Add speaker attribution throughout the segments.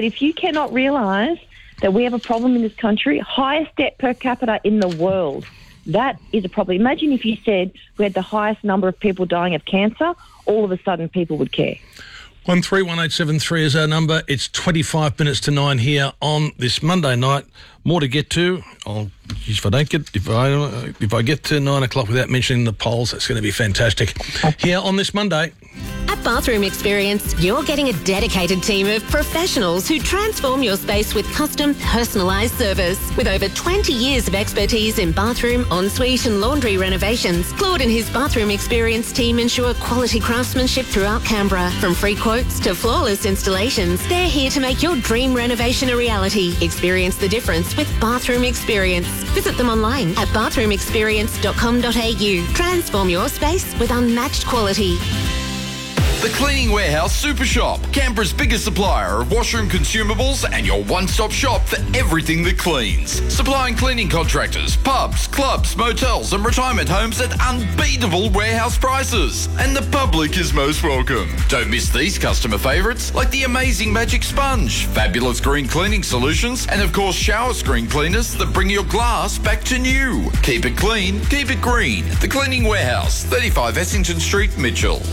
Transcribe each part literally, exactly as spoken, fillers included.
Speaker 1: But if you cannot realise that we have a problem in this country, highest debt per capita in the world, that is a problem. Imagine if you said we had the highest number of people dying of cancer, all of a sudden people would care.
Speaker 2: one three one eight seven three is our number. It's twenty-five minutes to nine here on this Monday night. More to get to. I'll, if I don't get if I if I get to nine o'clock without mentioning the polls, that's going to be fantastic. Here on this Monday.
Speaker 3: At Bathroom Experience, you're getting a dedicated team of professionals who transform your space with custom, personalised service. With over twenty years of expertise in bathroom, ensuite and laundry renovations, Claude and his Bathroom Experience team ensure quality craftsmanship throughout Canberra. From free quotes to flawless installations, they're here to make your dream renovation a reality. Experience the difference with Bathroom Experience. Visit them online at bathroom experience dot com dot a u. Transform your space with unmatched quality.
Speaker 4: The Cleaning Warehouse Super Shop, Canberra's biggest supplier of washroom consumables and your one-stop shop for everything that cleans. Supplying cleaning contractors, pubs, clubs, motels and retirement homes at unbeatable warehouse prices. And the public is most welcome. Don't miss these customer favourites like the amazing Magic Sponge, fabulous green cleaning solutions and of course shower screen cleaners that bring your glass back to new. Keep it clean, keep it green. The Cleaning Warehouse, thirty-five Essington Street, Mitchell.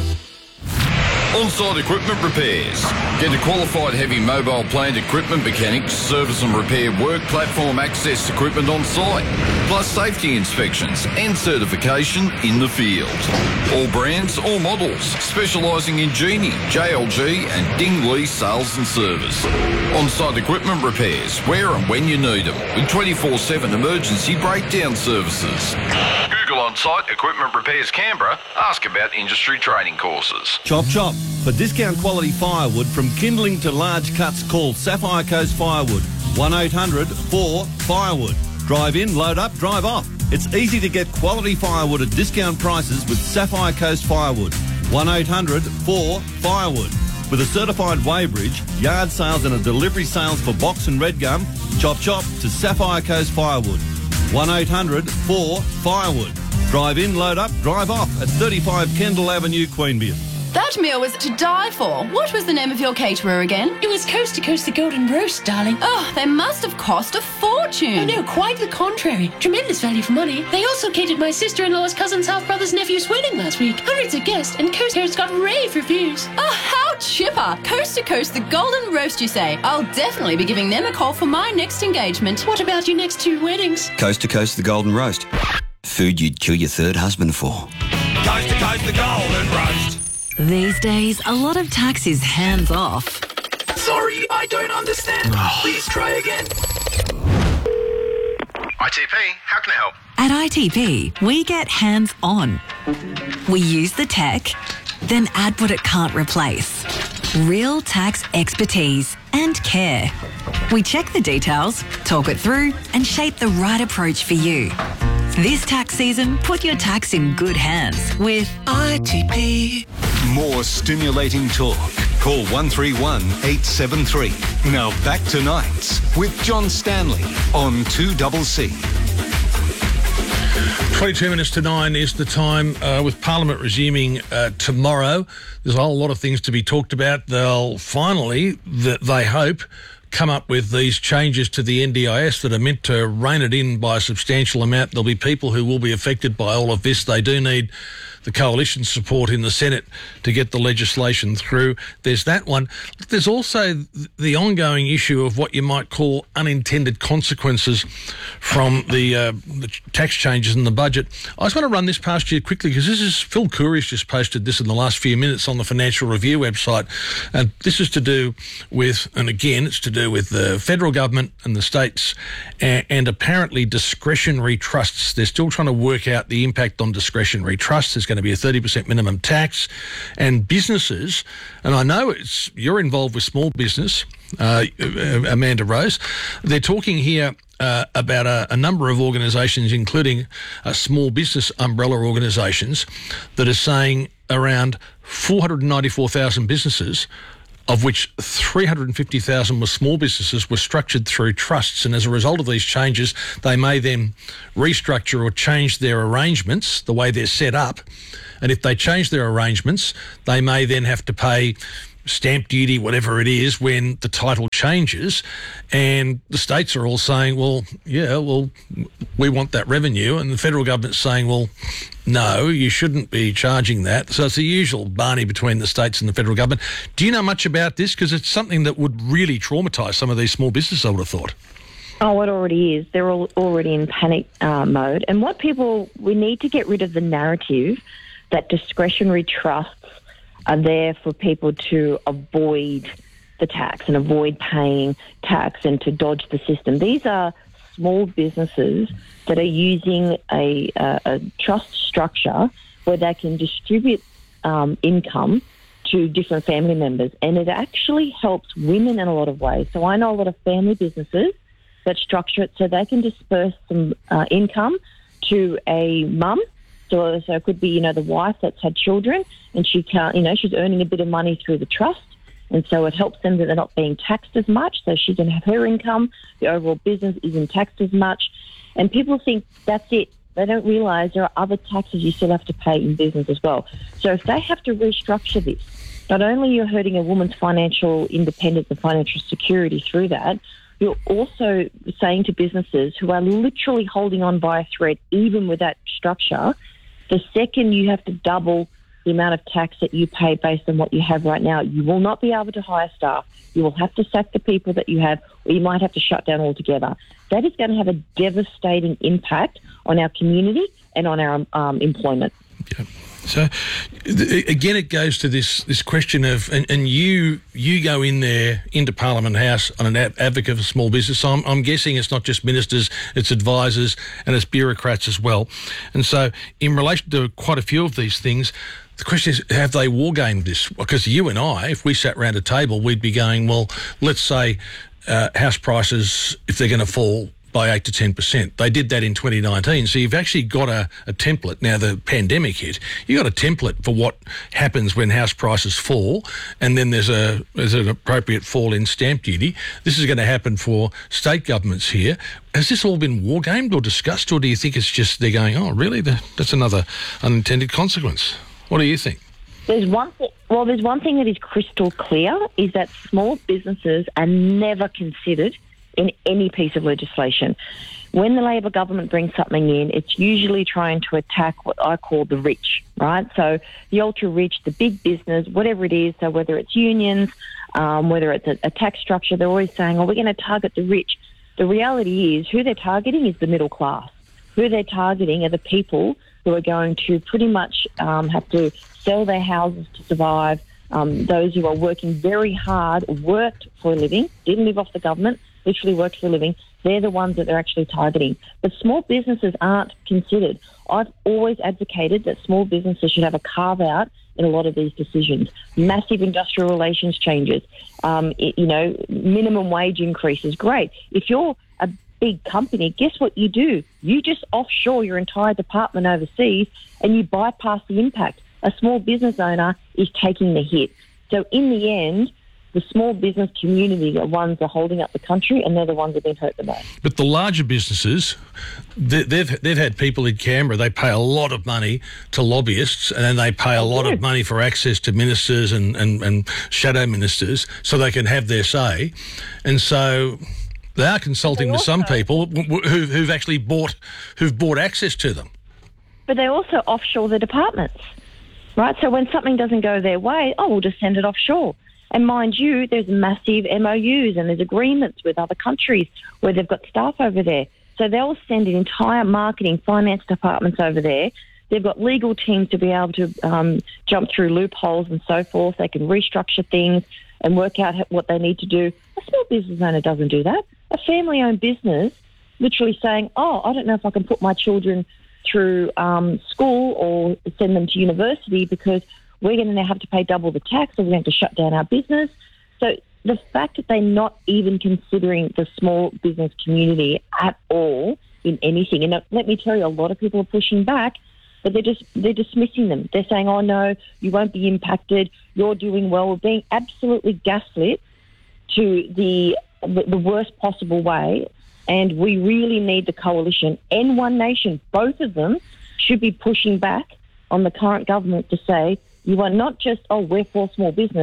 Speaker 4: On-site equipment repairs. Get a qualified heavy mobile plant equipment mechanic, service and repair work platform access equipment on site, plus safety inspections and certification in the field. All brands, all models, specialising in Genie, J L G and Dingley sales and service. On-site equipment repairs, where and when you need them, with twenty-four seven emergency breakdown services. Google On-Site Equipment Repairs Canberra. Ask about industry training courses.
Speaker 5: Chop chop. For discount quality firewood from kindling to large cuts, call Sapphire Coast Firewood. one eight hundred four firewood. Drive in, load up, drive off. It's easy to get quality firewood at discount prices with Sapphire Coast Firewood. one eight hundred four firewood. With a certified weighbridge, yard sales and a delivery sales for box and red gum, chop chop to Sapphire Coast Firewood. one eight hundred four firewood. Drive in, load up, drive off at thirty-five Kendall Avenue, Queanbeyan.
Speaker 6: That meal was to die for. What was the name of your caterer again?
Speaker 7: It was Coast to Coast the Golden Roast, darling.
Speaker 6: Oh, they must have cost a fortune.
Speaker 7: Oh, no, quite the contrary. Tremendous value for money. They also catered my sister-in-law's cousin's half-brother's nephew's wedding last week. Hundreds of guests, and Coast Coast got rave reviews.
Speaker 6: Oh, how chipper. Coast to Coast the Golden Roast, you say? I'll definitely be giving them a call for my next engagement.
Speaker 7: What about your next two weddings?
Speaker 8: Coast to Coast the Golden Roast. Food you'd kill your third husband for.
Speaker 9: Coast to Coast the Golden Roast.
Speaker 10: These days, a lot of tax is hands-off.
Speaker 9: Sorry, I don't understand. Please try again.
Speaker 11: I T P, how can I help?
Speaker 10: At I T P, we get hands-on. We use the tech, then add what it can't replace. Real tax expertise and care. We check the details, talk it through, and shape the right approach for you. This tax season, put your tax in good hands with
Speaker 9: I T P.
Speaker 12: More stimulating talk. Call one three one eight seven three. Now back to Nights with John Stanley on two C C.
Speaker 2: twenty-two minutes to nine is the time uh, with Parliament resuming uh, tomorrow. There's a whole lot of things to be talked about. They'll finally, that they hope, come up with these changes to the N D I S that are meant to rein it in by a substantial amount. There'll be people who will be affected by all of this. They do need the coalition support in the Senate to get the legislation through. There's that one. There's also the ongoing issue of what you might call unintended consequences from the, uh, the tax changes in the budget. I just want to run this past you quickly because this is Phil Courie's just posted this in the last few minutes on the Financial Review website, and this is to do with, and again, it's to do with the federal government and the states and, and apparently discretionary trusts. They're still trying to work out the impact on discretionary trusts. There's going to be a thirty percent minimum tax, and businesses, and I know it's you're involved with small business, uh, Amanda Rose. They're talking here uh, about a, a number of organisations, including uh, small business umbrella organisations, that are saying around four hundred ninety-four thousand businesses, of which three hundred fifty thousand were small businesses, were structured through trusts. And as a result of these changes, they may then restructure or change their arrangements, the way they're set up. And if they change their arrangements, they may then have to pay stamp duty, whatever it is, when the title changes, and the states are all saying, well, yeah, well, we want that revenue, and the federal government's saying, well, no, you shouldn't be charging that. So it's the usual barney between the states and the federal government. Do you know much about this? Because it's something that would really traumatise some of these small businesses, I would have thought.
Speaker 1: Oh, it already is. They're all already in panic uh, mode. And what people, we need to get rid of the narrative that discretionary trusts are there for people to avoid the tax and avoid paying tax and to dodge the system. These are small businesses that are using a, a, a trust structure where they can distribute um, income to different family members. And it actually helps women in a lot of ways. So I know a lot of family businesses that structure it so they can disperse some uh, income to a mum. So, so it could be, you know, the wife that's had children and she can't, you know, she's earning a bit of money through the trust. And so it helps them that they're not being taxed as much. So she can have her income. The overall business isn't taxed as much. And people think that's it. They don't realise there are other taxes you still have to pay in business as well. So if they have to restructure this, not only you're hurting a woman's financial independence and financial security through that, you're also saying to businesses who are literally holding on by a thread, even with that structure, the second you have to double the amount of tax that you pay based on what you have right now, you will not be able to hire staff. You will have to sack the people that you have, or you might have to shut down altogether. That is going to have a devastating impact on our community and on our um, employment.
Speaker 2: Yeah. So, again, it goes to this this question of, and, and you you go in there into Parliament House on an advocate for small business. So I'm, I'm guessing it's not just ministers, it's advisors and it's bureaucrats as well. And so, in relation to quite a few of these things, the question is, have they wargamed this? Because you and I, if we sat around a table, we'd be going, well, let's say uh, house prices, if they're going to fall by eight to ten percent. They did that in twenty nineteen. So you've actually got a, a template. Now the pandemic hit. You've got a template for what happens when house prices fall, and then there's a there's an appropriate fall in stamp duty. This is going to happen for state governments here. Has this all been wargamed or discussed, or do you think it's just they're going, oh, really? That's another unintended consequence. What do you think?
Speaker 1: There's one thing, well, there's one thing that is crystal clear, is that small businesses are never considered in any piece of legislation. When the Labor government brings something in, it's usually trying to attack what I call the rich, right? So the ultra-rich, the big business, whatever it is, so whether it's unions, um, whether it's a, a tax structure, they're always saying, oh, we're going to target the rich. The reality is who they're targeting is the middle class. Who they're targeting are the people who are going to pretty much um, have to sell their houses to survive, um, those who are working very hard, worked for a living, didn't live off the government, literally worked for a living. They're the ones that they're actually targeting. But small businesses aren't considered. I've always advocated that small businesses should have a carve-out in a lot of these decisions. Massive industrial relations changes, um, it, you know, minimum wage increases. Great. If you're a big company, guess what you do? You just offshore your entire department overseas and you bypass the impact. A small business owner is taking the hit. So in the end, the small business community are ones that are holding up the country, and they're the ones that have been hurt the most.
Speaker 2: But the larger businesses, they, they've they've had people in Canberra, they pay a lot of money to lobbyists, and then they pay a lot of money for access to ministers and, and, and shadow ministers so they can have their say. And so they are consulting with some people who, who've actually bought, who've bought access to them.
Speaker 1: But they also offshore the departments, right? So when something doesn't go their way, oh, we'll just send it offshore. And mind you, there's massive M O Us and there's agreements with other countries where they've got staff over there. So they'll send an entire marketing, finance departments over there. They've got legal teams to be able to um, jump through loopholes and so forth. They can restructure things and work out what they need to do. A small business owner doesn't do that. A family-owned business literally saying, oh, I don't know if I can put my children through um, school or send them to university because we're going to now have to pay double the tax, or we're going to have to shut down our business. So the fact that they're not even considering the small business community at all in anything, and let me tell you, a lot of people are pushing back, but they're just they're dismissing them. They're saying, oh, no, you won't be impacted, you're doing well. We're being absolutely gaslit to the, the, the worst possible way, and we really need the coalition and One Nation, both of them, should be pushing back on the current government to say, you are not just, oh, we're for small business,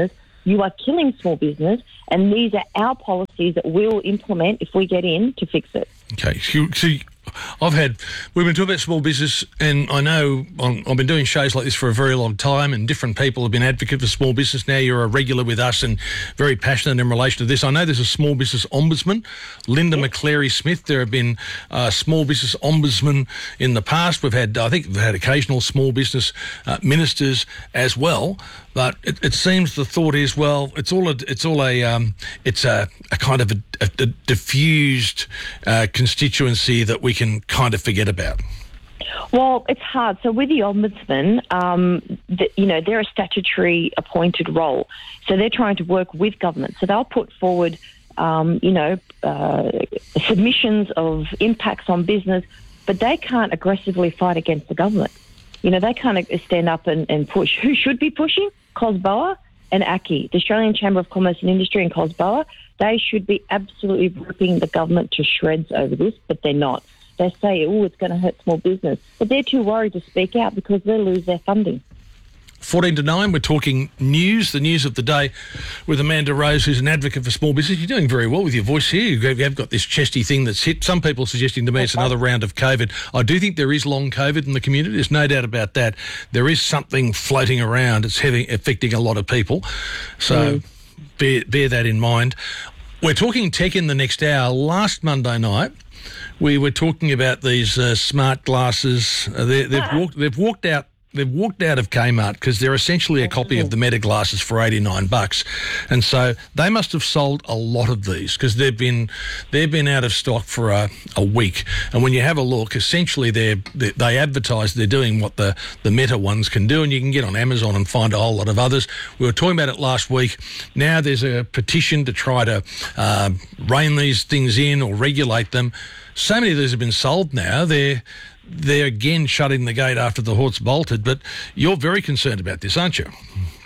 Speaker 1: You are killing small business, and these are our policies that we'll implement if we get in to fix it.
Speaker 2: Okay, so, so I've had, we've been talking about small business, and I know I'm, I've been doing shows like this for a very long time, and different people have been advocates for small business. Now you're a regular with us and very passionate in relation to this. I know there's a small business ombudsman, Linda yes. McCleary-Smith. There have been uh, small business ombudsmen in the past. We've had, I think we've had occasional small business uh, ministers as well. But it, it seems the thought is, well, it's all a, it's all a, um, it's a, a kind of a, a, a diffused uh, constituency that we can kind of forget about.
Speaker 1: Well, it's hard. So with the Ombudsman, um, the, you know, they're a statutory appointed role. So they're trying to work with government. So they'll put forward, um, you know, uh, submissions of impacts on business, but they can't aggressively fight against the government. You know, they can't stand up and, and push. Who should be pushing? COSBOA and A C I, the Australian Chamber of Commerce and Industry, and COSBOA. They should be absolutely ripping the government to shreds over this, but they're not. They say, oh, it's going to hurt small business. But they're too worried to speak out because they'll lose their funding.
Speaker 2: fourteen to nine, we're talking news, the news of the day with Amanda Rose, who's an advocate for small business. You're doing very well with your voice here. You have got this chesty thing that's hit. Some people are suggesting to me it's another round of COVID. I do think there is long COVID in the community. There's no doubt about that. There is something floating around. It's having, affecting a lot of people. So mm. bear, bear that in mind. We're talking tech in the next hour. Last Monday night, we were talking about these uh, smart glasses. Uh, they, they've, ah. walked, they've walked out. They've walked out of Kmart because they're essentially a copy of the Meta glasses for eighty-nine bucks, and so they must have sold a lot of these because they've been they've been out of stock for a, a week. And when you have a look, essentially they they advertise they're doing what the the Meta ones can do, and you can get on Amazon and find a whole lot of others. We were talking about it last week. Now there's a petition to try to uh, rein these things in or regulate them. So many of these have been sold now. They're They're again shutting the gate after the horse bolted, but you're very concerned about this, aren't you?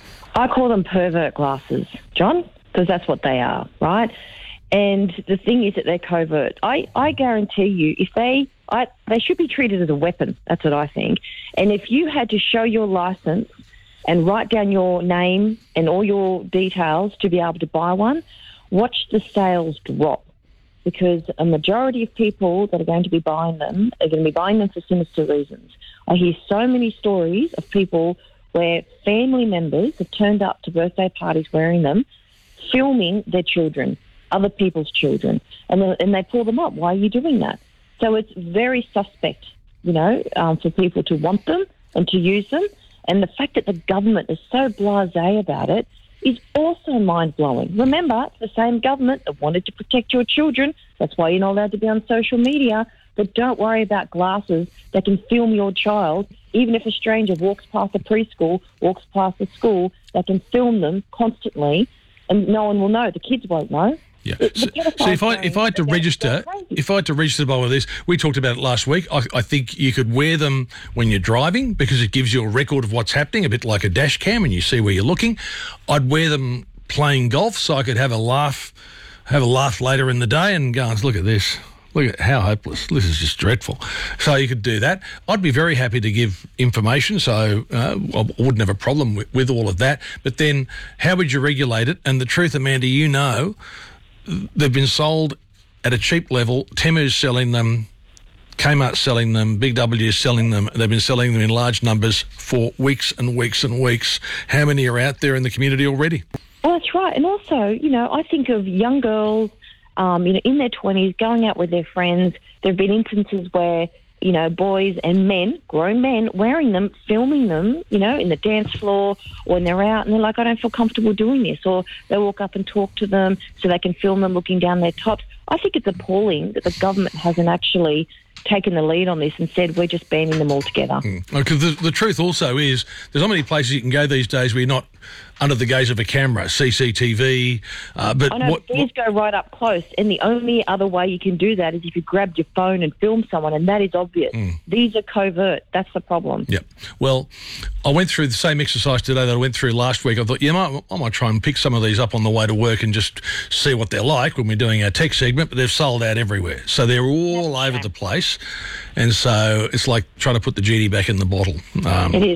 Speaker 1: I call them pervert glasses, John, because that's what they are, right? And the thing is that they're covert. I, I guarantee you, if they, I, they should be treated as a weapon. That's what I think. And if you had to show your license and write down your name and all your details to be able to buy one, watch the sales drop. Because a majority of people that are going to be buying them are going to be buying them for sinister reasons. I hear so many stories of people where family members have turned up to birthday parties wearing them, filming their children, other people's children, and then, and they pull them up. Why are you doing that? So it's very suspect, you know, um, for people to want them and to use them. And the fact that the government is so blasé about it is also mind-blowing. Remember, it's the same government that wanted to protect your children. That's why you're not allowed to be on social media. But don't worry about glasses that can film your child. Even if a stranger walks past a preschool, walks past a school, they can film them constantly, and no one will know. The kids won't know.
Speaker 2: Yeah. So, so if I if I had to register, if I had to register to buy one of these, we talked about it last week. I, I think you could wear them when you're driving because it gives you a record of what's happening, a bit like a dash cam, and you see where you're looking. I'd wear them playing golf so I could have a laugh, have a laugh later in the day, and go, look at this. Look at how hopeless. This is just dreadful. So you could do that. I'd be very happy to give information, so uh, I wouldn't have a problem with, with all of that. But then how would you regulate it? And the truth, Amanda, you know, they've been sold at a cheap level. Temu's selling them, Kmart's selling them, Big W's selling them. They've been selling them in large numbers for weeks and weeks and weeks. How many are out there in the community already?
Speaker 1: Well, that's right. And also, you know, I think of young girls, um, you know, in their twenties, going out with their friends. There have been instances where, you know, boys and men, grown men, wearing them, filming them, you know, in the dance floor or when they're out, and they're like, I don't feel comfortable doing this. Or they walk up and talk to them so they can film them looking down their tops. I think it's appalling that the government hasn't actually taken the lead on this and said we're just banning them altogether.
Speaker 2: Mm. Because the, the truth also is there's not many places you can go these days where you're not under the gaze of a camera, C C T V. Uh, but
Speaker 1: I know,
Speaker 2: what,
Speaker 1: these go right up close, and the only other way you can do that is if you grabbed your phone and filmed someone, and that is obvious. Mm. These are covert. That's the problem.
Speaker 2: Yeah. Well, I went through the same exercise today that I went through last week. I thought, yeah, I might, I might try and pick some of these up on the way to work and just see what they're like when we're doing our tech segment, but they've sold out everywhere. So they're all That's over right. the place. And so it's like trying to put the genie back in the bottle. Um,
Speaker 1: it is.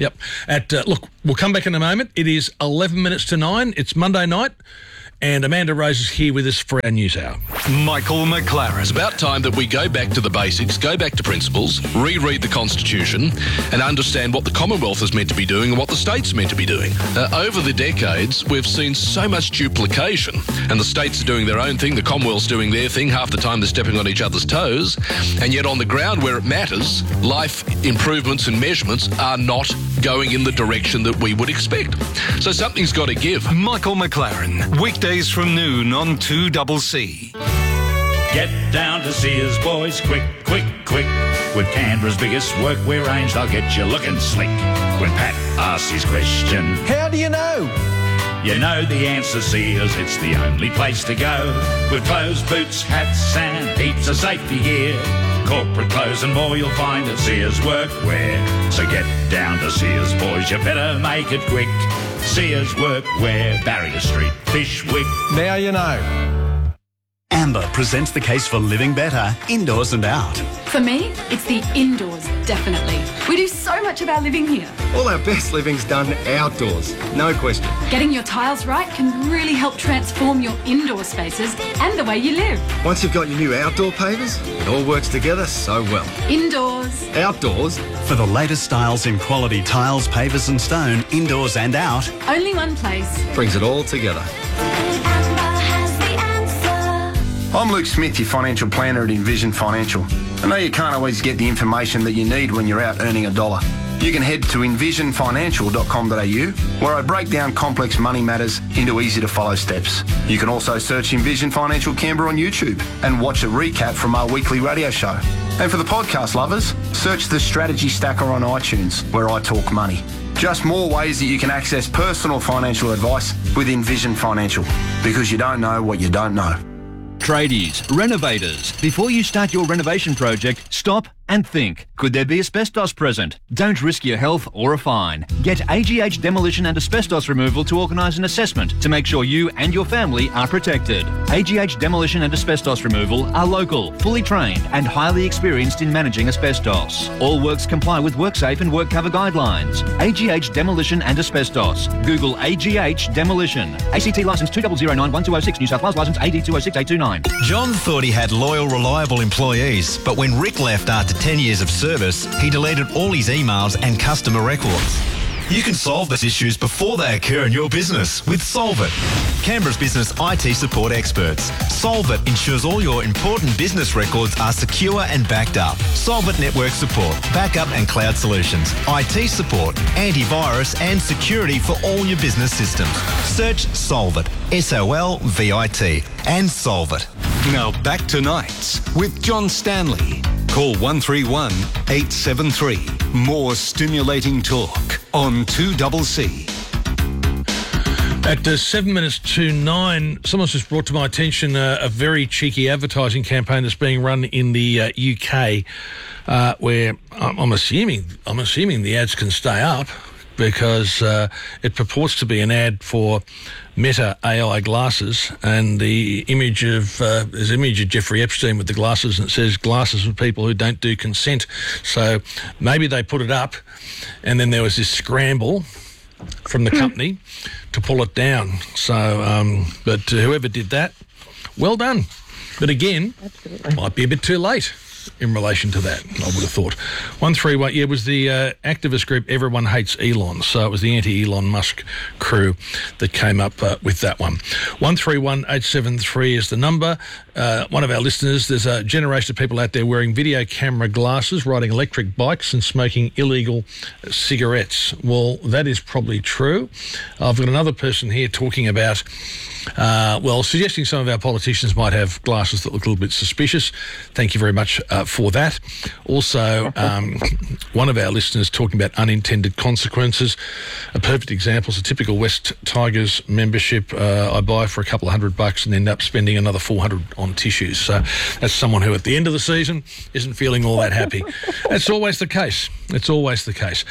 Speaker 2: Yep. At uh, look, we'll come back in a moment. It is eleven minutes to nine. It's Monday night. And Amanda Rose is here with us for our news hour.
Speaker 12: Michael McLaren.
Speaker 13: It's about time that we go back to the basics, go back to principles, reread the Constitution and understand what the Commonwealth is meant to be doing and what the states are meant to be doing. Uh, over the decades, we've seen so much duplication and the states are doing their own thing, the Commonwealth's doing their thing, half the time they're stepping on each other's toes, and yet on the ground where it matters, life improvements and measurements are not going in the direction that we would expect. So something's got to give.
Speaker 12: Michael McLaren, weekdays from noon on two C C.
Speaker 14: Get down to Sears, boys, quick, quick, quick. With Canberra's biggest workwear range, they'll get you looking slick. When Pat asks his question,
Speaker 15: how do you know?
Speaker 14: You know the answer, Sears, it's the only place to go. With clothes, boots, hats and heaps of safety gear. Corporate clothes and more you'll find at Sears Workwear. So get down to Sears, boys, you better make it quick. Sears Workwear, Barrier Street, Fishwick.
Speaker 15: Now you know.
Speaker 16: Amber presents the case for living better, indoors and out.
Speaker 17: For me, it's the indoors, definitely. We do so much of our living here.
Speaker 18: All our best living's done outdoors, no question.
Speaker 17: Getting your tiles right can really help transform your indoor spaces and the way you live.
Speaker 18: Once you've got your new outdoor pavers, it all works together so well.
Speaker 17: Indoors.
Speaker 18: Outdoors.
Speaker 16: For the latest styles in quality tiles, pavers and stone, indoors and out.
Speaker 17: Only one place.
Speaker 18: Brings it all together.
Speaker 11: I'm Luke Smith, your financial planner at Envision Financial. I know you can't always get the information that you need when you're out earning a dollar. You can head to envision financial dot com dot a u, where I break down complex money matters into easy-to-follow steps. You can also search Envision Financial Canberra on YouTube and watch a recap from our weekly radio show. And for the podcast lovers, search the Strategy Stacker on iTunes, where I talk money. Just more ways that you can access personal financial advice with Envision Financial, because you don't know what you don't know.
Speaker 5: Tradies, renovators, before you start your renovation project, stop and think. Could there be asbestos present? Don't risk your health or a fine. Get A G H Demolition and Asbestos Removal to organise an assessment to make sure you and your family are protected. A G H Demolition and Asbestos Removal are local, fully trained and highly experienced in managing asbestos. All works comply with WorkSafe and WorkCover guidelines. A G H Demolition and Asbestos. Google A G H Demolition. A C T licence two zero zero nine one two oh six, New South Wales licence A D two oh six eight two nine.
Speaker 19: John thought he had loyal, reliable employees, but when Rick left after ten years of service, he deleted all his emails and customer records. You can solve these issues before they occur in your business with Solvit, Canberra's business I T support experts. Solvit ensures all your important business records are secure and backed up. Solvit network support, backup and cloud solutions, I T support, antivirus and security for all your business systems. Search Solvit, S O L V I T, and Solvit.
Speaker 12: Now back to Nights with John Stanley. Call one three one, eight seven three. More stimulating talk on two C C.
Speaker 2: At uh, seven minutes to nine, someone's just brought to my attention uh, a very cheeky advertising campaign that's being run in the uh, U K, uh, where I'm, I'm assuming I'm assuming the ads can stay up because uh, it purports to be an ad for Meta A I glasses, and the image of uh, there's an image of Jeffrey Epstein with the glasses, and it says glasses for people who don't do consent. So maybe they put it up, and then there was this scramble from the company to pull it down. So, um, but whoever did that, well done. But again, Absolutely. might be a bit too late in relation to that, I would have thought. one three one, yeah, it was the uh, activist group Everyone Hates Elon, so it was the anti-Elon Musk crew that came up uh, with that one. one three one, eight seven three is the number. Uh, one of our listeners, there's a generation of people out there wearing video camera glasses, riding electric bikes and smoking illegal cigarettes. Well, that is probably true. I've got another person here talking about Uh, well, suggesting some of our politicians might have glasses that look a little bit suspicious. Thank you very much uh, for that. Also, um, one of our listeners talking about unintended consequences. A perfect example is a typical West Tigers membership uh, I buy for a couple of hundred bucks and end up spending another four hundred on tissues. So that's someone who at the end of the season isn't feeling all that happy. That's always the case. It's always the case.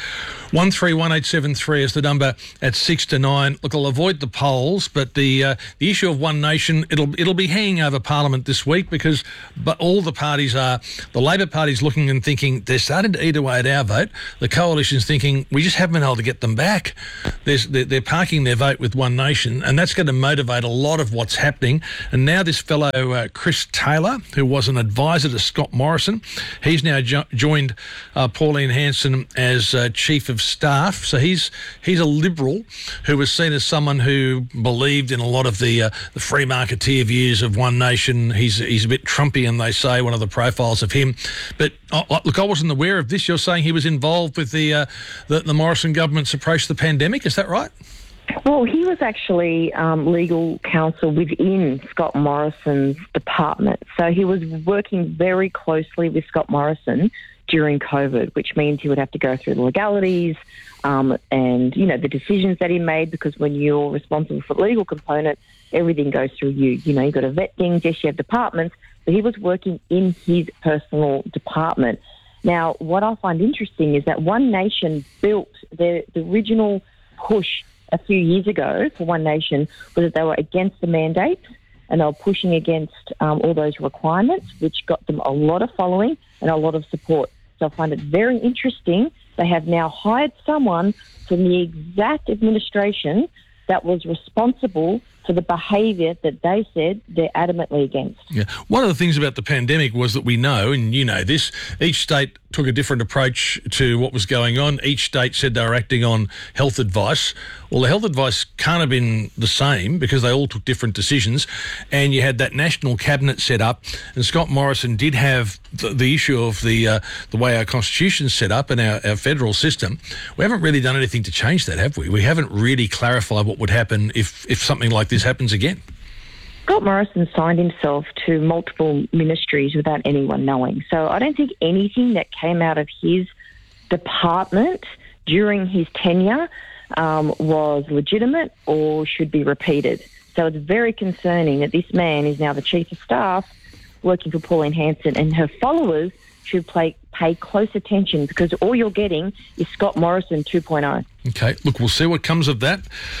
Speaker 2: one three one eight seven three is the number at six to nine. Look, I'll avoid the polls, but the uh, the issue of One Nation, it'll it'll be hanging over Parliament this week because but all the parties are, the Labor Party's looking and thinking they're starting to eat away at our vote. The Coalition's thinking we just haven't been able to get them back. There's, they're, they're parking their vote with One Nation, and that's going to motivate a lot of what's happening. And now this fellow, uh, Chris Taylor, who was an advisor to Scott Morrison, he's now jo- joined uh, Pauline Hanson as uh, Chief of Staff. So he's he's a Liberal who was seen as someone who believed in a lot of the uh, the free marketeer views of One Nation. He's he's a bit Trumpian, they say, one of the profiles of him. But uh, look, I wasn't aware of this. You're saying he was involved with the uh, the, the Morrison government's approach to the pandemic. Is that right?
Speaker 1: Well, he was actually um, legal counsel within Scott Morrison's department. So he was working very closely with Scott Morrison during COVID, which means he would have to go through the legalities um, and, you know, the decisions that he made, because when you're responsible for the legal component, everything goes through you. You know, you've got to vet things. Yes, you have departments, but he was working in his personal department. Now, what I find interesting is that One Nation built the, the original push a few years ago for One Nation was that they were against the mandates and they were pushing against um, all those requirements, which got them a lot of following and a lot of support. So I find it very interesting. They have now hired someone from the exact administration that was responsible for the behaviour that they said they're adamantly against.
Speaker 2: Yeah. One of the things about the pandemic was that we know, and you know this, each state took a different approach to what was going on. Each state said they were acting on health advice. Well, the health advice can't have been the same because they all took different decisions, and you had that national cabinet set up, and Scott Morrison did have the, the issue of the uh, the way our constitution's set up and our, our federal system. We haven't really done anything to change that, have we? We haven't really clarified what would happen if, if something like this happens again.
Speaker 1: Scott Morrison signed himself to multiple ministries without anyone knowing. So I don't think anything that came out of his department during his tenure um, was legitimate or should be repeated. So it's very concerning that this man is now the Chief of Staff working for Pauline Hanson, and her followers should play, pay close attention because all you're getting is Scott Morrison two point oh.
Speaker 2: Okay, look, we'll see what comes of that.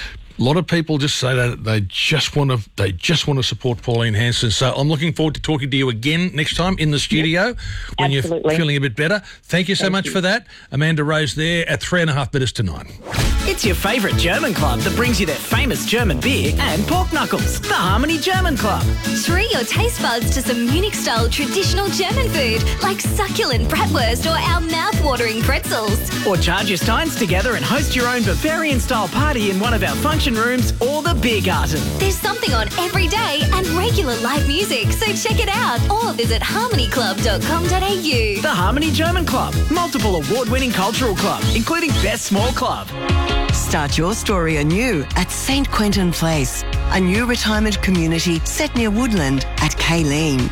Speaker 2: A lot of people just say that they just want to they just want to support Pauline Hanson. So I'm looking forward to talking to you again next time in the studio yep, when absolutely. You're feeling a bit better. Thank you so Thank much you. for that. Amanda Rose there at three and a half minutes to nine.
Speaker 20: It's your favourite German club that brings you their famous German beer and pork knuckles. The Harmony German Club.
Speaker 21: Treat your taste buds to some Munich-style traditional German food like succulent bratwurst or our mouth-watering pretzels.
Speaker 20: Or charge your steins together and host your own Bavarian-style party in one of our function rooms or the beer garden.
Speaker 21: There's something on every day and regular live music, so check it out or visit harmony club dot com dot a u.
Speaker 20: The Harmony German Club. Multiple award-winning cultural club, including Best Small Club.
Speaker 22: Start your story anew at Saint Quentin Place, a new retirement community set near Woodland at Kayleen.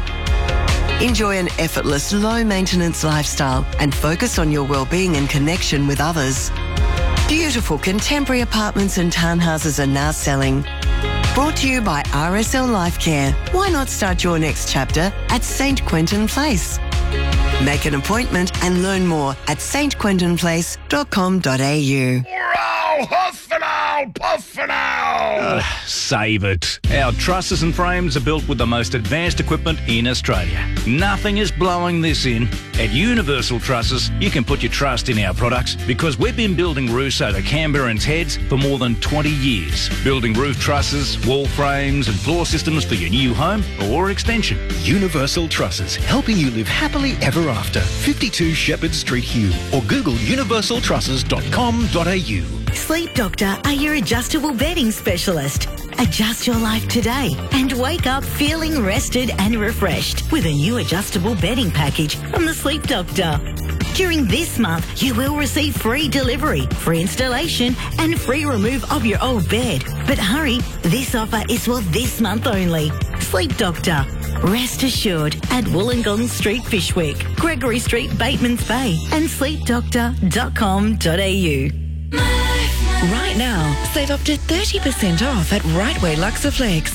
Speaker 22: Enjoy an effortless, low-maintenance lifestyle and focus on your well-being and connection with others. Beautiful contemporary apartments and townhouses are now selling. Brought to you by R S L Life Care. Why not start your next chapter at Saint Quentin Place? Make an appointment and learn more at saint quentin place dot com dot a u.
Speaker 14: Huff and owl, puff and owl.
Speaker 23: Uh, save it. Our trusses and frames are built with the most advanced equipment in Australia. Nothing is blowing this in. At Universal Trusses, you can put your trust in our products because we've been building roofs over Canberrans' heads for more than twenty years. Building roof trusses, wall frames and floor systems for your new home or extension.
Speaker 24: Universal Trusses, helping you live happily ever after. fifty-two Shepherd Street, Hume, or Google universal trusses dot com dot a u.
Speaker 25: Sleep Doctor are your adjustable bedding specialist. Adjust your life today and wake up feeling rested and refreshed with a new adjustable bedding package from the Sleep Doctor. During this month, you will receive free delivery, free installation and free remove of your old bed. But hurry, this offer is for this month only. Sleep Doctor. Rest assured at Wollongong Street, Fyshwick, Gregory Street, Batemans Bay and sleep doctor dot com dot a u.
Speaker 26: Right now, save up to thirty percent off at Rightway Luxaflex.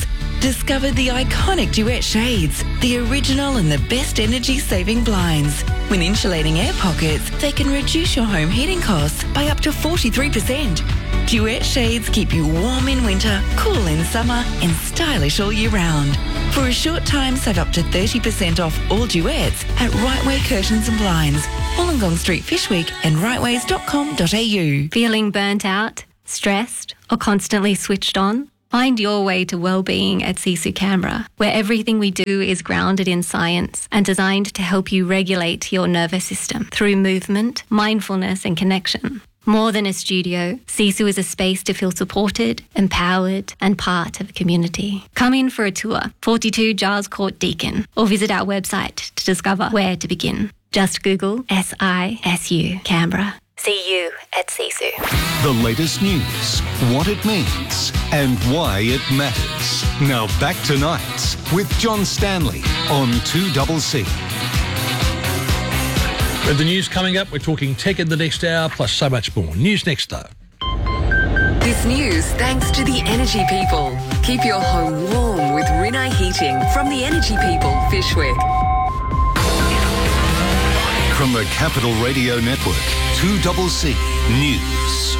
Speaker 3: Discover the iconic Duet shades, the original and the best energy-saving blinds. When insulating air pockets, they can reduce your home heating costs by up to forty-three percent. Duet shades keep you warm in winter, cool in summer, and stylish all year round. For a short time, save up to thirty percent off all Duets at Rightway Curtains and Blinds, Wollongong Street, Fishwick, and rightways dot com dot a u.
Speaker 4: Feeling burnt out, stressed, or constantly switched on? Find your way to well-being at Sisu Canberra, where everything we do is grounded in science and designed to help you regulate your nervous system through movement, mindfulness, and connection. More than a studio, Sisu is a space to feel supported, empowered, and part of a community. Come in for a tour, forty-two Giles Court, Deakin, or visit our website to discover where to begin. Just Google S I S U Canberra. See you at Sisu.
Speaker 12: The latest news, what it means, and why it matters. Now back to Nights with John Stanley on two C C.
Speaker 2: With the news coming up, we're talking tech in the next hour, plus so much more. News next, though.
Speaker 6: This news thanks to the Energy People. Keep your home warm with Rinnai Heating from the Energy People, Fishwick.
Speaker 12: From the Capital Radio Network, two C C News.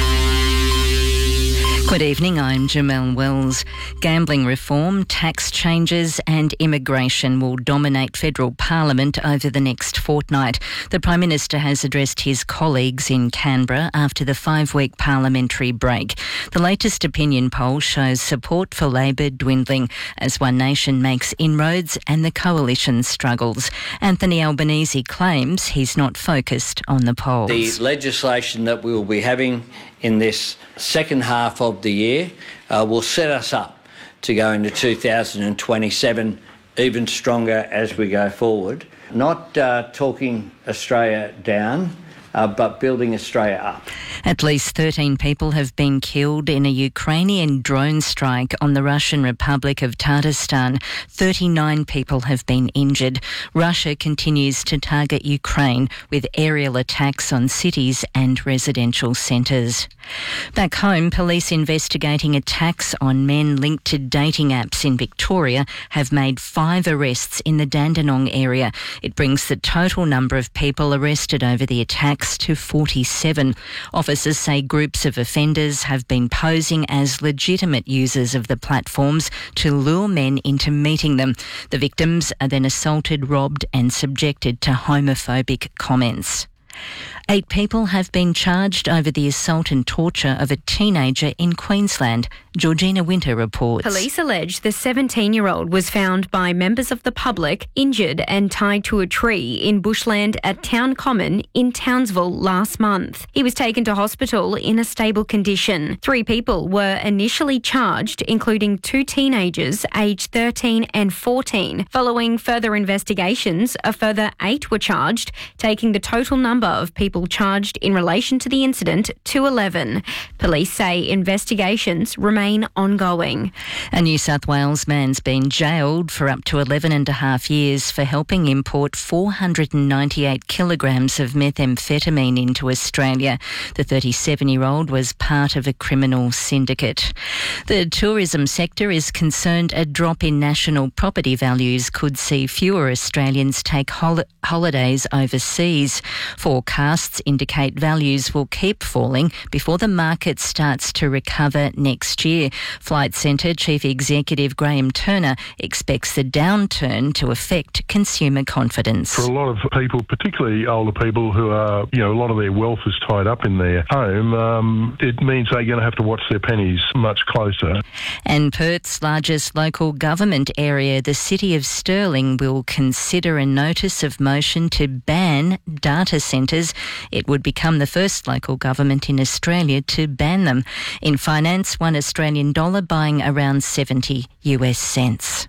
Speaker 7: Good evening, I'm Jamelle Wells. Gambling reform, tax changes and immigration will dominate federal parliament over the next fortnight. The Prime Minister has addressed his colleagues in Canberra after the five-week parliamentary break. The latest opinion poll shows support for Labor dwindling as One Nation makes inroads and the coalition struggles. Anthony Albanese claims he's not focused on the polls.
Speaker 8: The legislation that we will be having in this second half of the year uh, will set us up to go into two thousand twenty-seven even stronger as we go forward. Not uh, talking Australia down, uh, but building Australia up.
Speaker 7: At least thirteen people have been killed in a Ukrainian drone strike on the Russian Republic of Tatarstan. thirty-nine people have been injured. Russia continues to target Ukraine with aerial attacks on cities and residential centres. Back home, police investigating attacks on men linked to dating apps in Victoria have made five arrests in the Dandenong area. It brings the total number of people arrested over the attacks to forty-seven. Officers say groups of offenders have been posing as legitimate users of the platforms to lure men into meeting them. The victims are then assaulted, robbed and subjected to homophobic comments. Eight people have been charged over the assault and torture of a teenager in Queensland. Georgina Winter reports.
Speaker 26: Police allege the seventeen-year-old was found by members of the public injured and tied to a tree in bushland at Town Common in Townsville last month. He was taken to hospital in a stable condition. Three people were initially charged, including two teenagers aged thirteen and fourteen. Following further investigations, a further eight were charged, taking the total number of people charged in relation to the incident to eleven. Police say investigations remain ongoing.
Speaker 7: A New South Wales man's been jailed for up to eleven and a half years for helping import four hundred ninety-eight kilograms of methamphetamine into Australia. The thirty-seven-year-old was part of a criminal syndicate. The tourism sector is concerned a drop in national property values could see fewer Australians take hol- holidays overseas. Forecasts indicate values will keep falling before the market starts to recover next year. Flight Centre Chief Executive Graham Turner expects the downturn to affect consumer confidence.
Speaker 27: For a lot of people, particularly older people who are, you know, a lot of their wealth is tied up in their home, um, it means they're going to have to watch their pennies much closer.
Speaker 7: And Perth's largest local government area, the City of Stirling, will consider a notice of motion to ban data centres. It would become the first local government in Australia to ban them. In finance, one Australian dollar buying around seventy U S cents.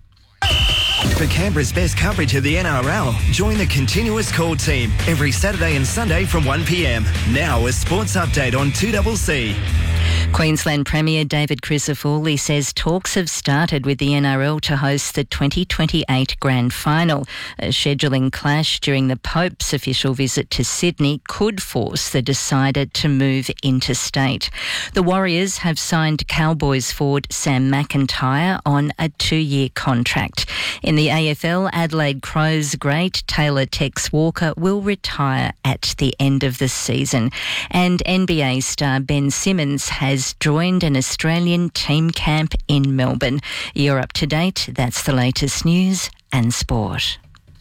Speaker 28: For Canberra's best coverage of the N R L, join the Continuous Call team every Saturday and Sunday from one p m. Now a sports update on two C C.
Speaker 7: Queensland Premier David Crisafulli says talks have started with the N R L to host the twenty twenty-eight Grand Final. A scheduling clash during the Pope's official visit to Sydney could force the decider to move interstate. The Warriors have signed Cowboys forward Sam McIntyre on a two-year contract. In the A F L, Adelaide Crows great Taylor Tex Walker will retire at the end of the season. And N B A star Ben Simmons has joined an Australian team camp in Melbourne. You're up to date. That's the latest news and sport.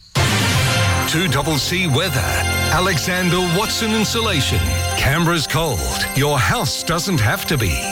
Speaker 12: two C C weather. Alexander Watson Insulation. Canberra's cold. Your house doesn't have to be.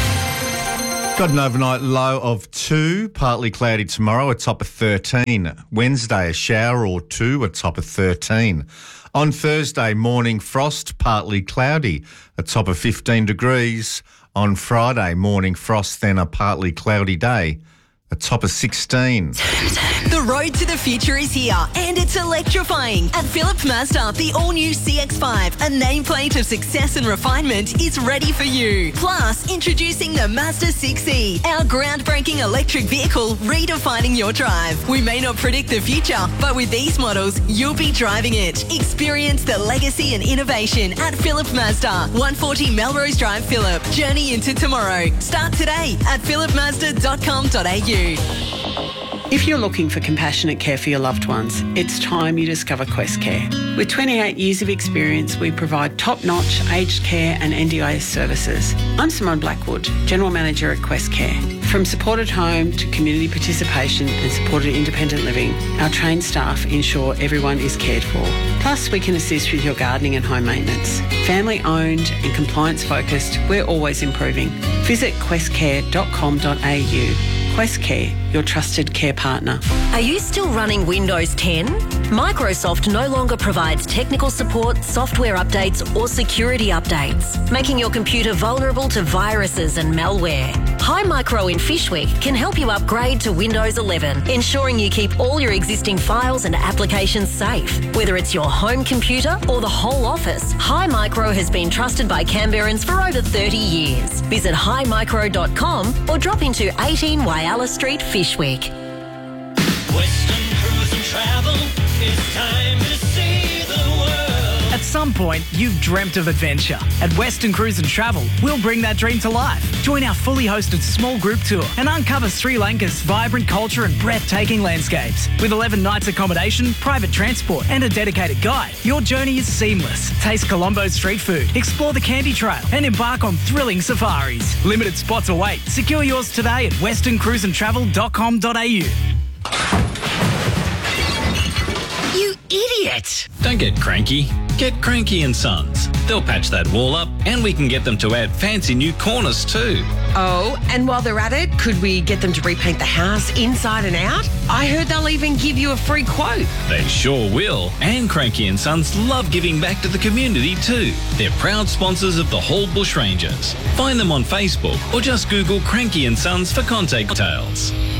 Speaker 9: Got an overnight low of two, partly cloudy tomorrow, a top of thirteen. Wednesday, a shower or two, a top of thirteen. On Thursday, morning frost, partly cloudy, a top of fifteen degrees. On Friday, morning frost, then a partly cloudy day, a top of sixteen.
Speaker 10: The road to the future is here and it's electrifying. At Phillip Mazda, the all-new C X five, a nameplate of success and refinement, is ready for you. Plus, introducing the Mazda six E, our groundbreaking electric vehicle redefining your drive. We may not predict the future, but with these models, you'll be driving it. Experience the legacy and innovation at Phillip Mazda, one forty Melrose Drive, Phillip. Journey into tomorrow. Start today at phillip mazda dot com dot a u.
Speaker 11: If you're looking for compassionate care for your loved ones, it's time you discover Quest Care. With twenty-eight years of experience, we provide top-notch aged care and N D I S services. I'm Simone Blackwood, General Manager at Quest Care. From supported home to community participation and supported independent living, our trained staff ensure everyone is cared for. Plus, we can assist with your gardening and home maintenance. Family-owned and compliance-focused, we're always improving. Visit quest care dot com dot a u. Quest Care, your trusted care partner.
Speaker 13: Are you still running Windows ten? Microsoft no longer provides technical support, software updates or security updates, making your computer vulnerable to viruses and malware. Hi Micro in Fishwick can help you upgrade to Windows eleven, ensuring you keep all your existing files and applications safe. Whether it's your home computer or the whole office, Hi Micro has been trusted by Canberrans for over thirty years. Visit hi micro dot com or drop into eighteen Whyalla Street, Fishwick.
Speaker 15: Western Cruise and Travel, it's time to see the world.
Speaker 20: At some point, you've dreamt of adventure. At Western Cruise and Travel, we'll bring that dream to life. Join our fully hosted small group tour and uncover Sri Lanka's vibrant culture and breathtaking landscapes. With eleven nights accommodation, private transport and a dedicated guide, your journey is seamless. Taste Colombo's street food, explore the Candy Trail and embark on thrilling safaris. Limited spots await. Secure yours today at western cruise and travel dot com dot a u.
Speaker 16: You idiot!
Speaker 17: Don't get cranky. Get Cranky and Sons. They'll patch that wall up and we can get them to add fancy new corners too.
Speaker 16: Oh, and while they're at it, could we get them to repaint the house inside and out? I heard they'll even give you a free quote.
Speaker 17: They sure will. And Cranky and Sons love giving back to the community too. They're proud sponsors of the Hall Bushrangers. Find them on Facebook or just Google Cranky and Sons for contact details.